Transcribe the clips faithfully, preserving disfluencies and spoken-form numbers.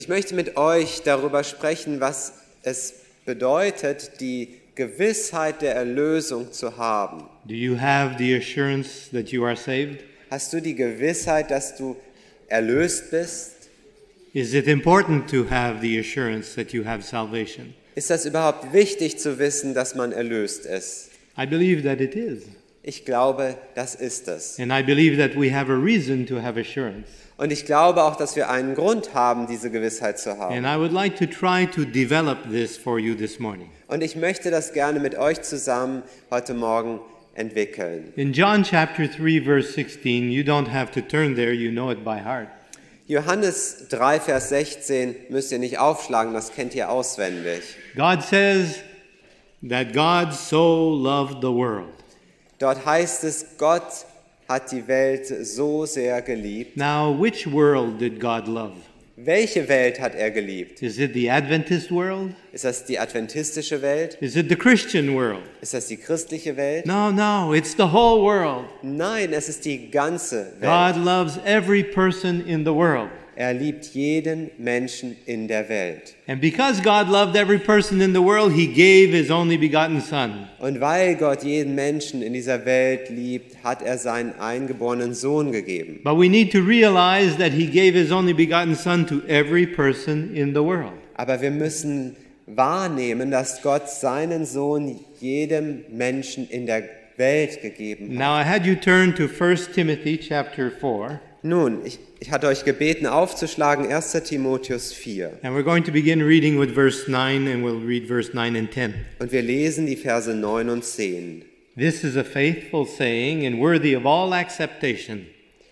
Ich möchte mit euch darüber sprechen, was es bedeutet, die Gewissheit der Erlösung zu haben. Do you have the assurance that you are saved? Hast du die Gewissheit, dass du erlöst bist? Is it important to have the assurance that you have salvation? Ist das überhaupt wichtig zu wissen, dass man erlöst ist? I believe that it is. Ich glaube, das ist es. And I believe that we have a reason to have assurance. Und ich glaube auch, dass wir einen Grund haben, diese Gewissheit zu haben. And I would like to try to develop this for you this morning. Und ich möchte das gerne mit euch zusammen heute Morgen entwickeln. In John chapter three verse sixteen, you don't have to turn there, you know it by heart. Johannes drei, Vers sechzehn müsst ihr nicht aufschlagen, das kennt ihr auswendig. God says that God so loved the world. Dort heißt es, Gott hat die Welt so sehr geliebt. Now, which world did God love? Welche Welt hat er geliebt? Is it the Adventist world? Ist das die adventistische Welt? Is it the Christian world? Ist das die christliche Welt? No, no, it's the whole world. Nein, es ist die ganze Welt. God loves every person in the world. Er liebt jeden Menschen in der Welt. And because God loved every person in the world, He gave His only begotten Son. Und weil Gott jeden Menschen in dieser Welt liebt, hat er seinen eingeborenen Sohn gegeben. But we need to realize that He gave His only begotten Son to every person in the world. Aber wir müssen wahrnehmen, dass Gott seinen Sohn jedem Menschen in der Welt gegeben hat. Now I had you turn to First Timothy chapter four. Nun, ich, ich hatte euch gebeten, aufzuschlagen erster Timotheus vier. And we're going to begin reading with verse nine, and we'll read verse nine and ten. Und wir lesen die Verse neun und zehn. This is a faithful saying and worthy of all acceptation.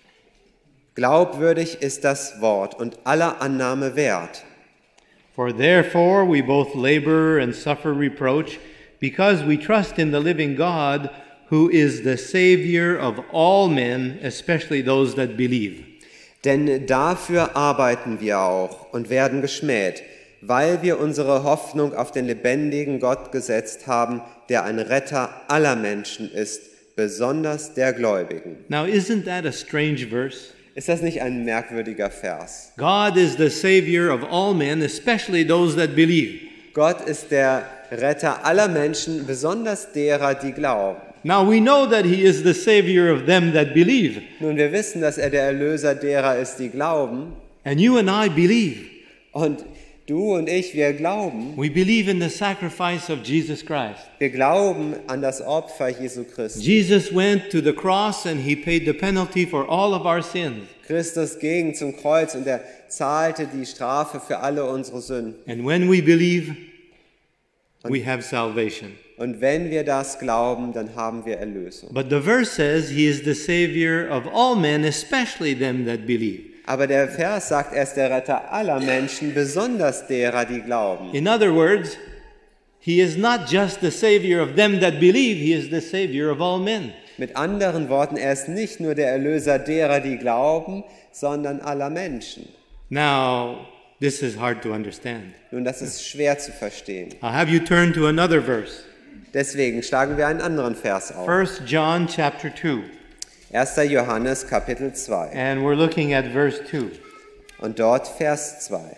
Glaubwürdig ist das Wort und aller Annahme wert. For therefore we both labor and suffer reproach, because we trust in the living God, who is the Savior of all men, especially those that believe. Denn dafür arbeiten wir auch und werden geschmäht, weil wir unsere Hoffnung auf den lebendigen Gott gesetzt haben, der ein Retter aller Menschen ist, besonders der Gläubigen. Now, isn't that a strange verse? Ist das nicht ein merkwürdiger Vers? God is the Savior of all men, especially those that believe. Gott ist der Retter aller Menschen, besonders derer, die glauben. Now we know that He is the Savior of them that believe. Nun, wir wissen, dass er der Erlöser derer ist, die glauben. And you and I believe. Und du und ich, wir glauben. We believe in the sacrifice of Jesus Christ. Wir glauben an das Opfer Jesu Christi. Jesus went to the cross and He paid the penalty for all of our sins. Christus ging zum Kreuz und er zahlte die Strafe für alle unsere Sünden. And when we believe, we have salvation. Und wenn wir das glauben, dann haben wir Erlösung. But the verse says He is the Savior of all men, especially them that believe. Aber der Vers sagt, er ist der Retter aller Menschen, besonders derer, die glauben. In other words, He is not just the Savior of them that believe, He is the Savior of all men. Mit anderen Worten, er ist nicht nur der Erlöser derer, die glauben, sondern aller Menschen. Now, this is hard to understand. Nun, das ist schwer zu verstehen. I'll have you turn to another verse. Deswegen schlagen wir einen anderen Vers auf. First John chapter two. erster Johannes Kapitel zwei. And we're looking at verse two. Und dort Vers zwei.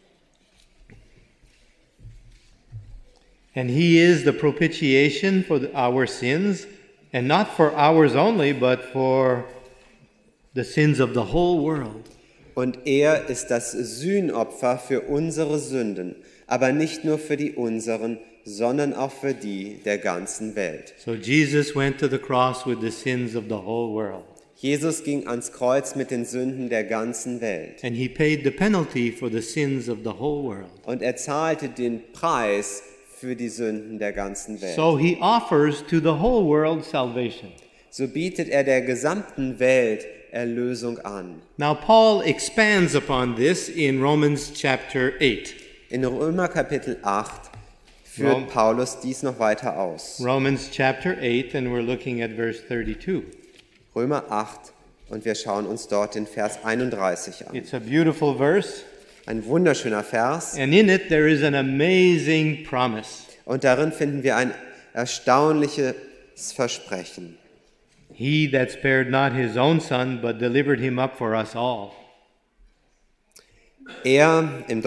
And He is the propitiation for the, our sins, and not for ours only, but for the sins of the whole world. Und er ist das Sühnopfer für unsere Sünden, aber nicht nur für die unseren, sondern auch für die der ganzen Welt. So Jesus went to the cross with the sins of the whole world. Jesus ging ans Kreuz mit den Sünden der ganzen Welt. And He paid the penalty for the sins of the whole world. Und er zahlte den Preis für die Sünden der ganzen Welt. So He offers to the whole world salvation. So bietet er der gesamten Welt Erlösung an. Now Paul expands upon this in Romans chapter eight. In Römer Kapitel acht führt Rom- Paulus dies noch weiter aus. Romans chapter eight, and we're looking at verse thirty-two. Römer acht und wir schauen uns dort den Vers einunddreißig an. It's a beautiful verse, Ein wunderschöner Vers and in it there is an amazing promise. und darin finden wir ein erstaunliches Versprechen. He that spared not His own Son, but delivered Him up for us all. Er, im